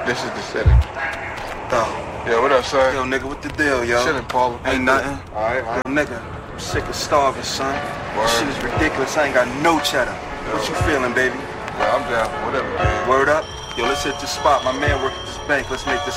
This is the city. Dog. Yo, what up, son? Yo, nigga, what the deal, yo? Chillin', Paul. Ain't nothing. Alright. Yo, nigga, I'm sick of starving, son. Word. This shit is ridiculous. I ain't got no cheddar. What you feeling, baby? Yeah, I'm down for whatever, man. Word up? Yo, let's hit the spot. My man work at this bank. Let's make this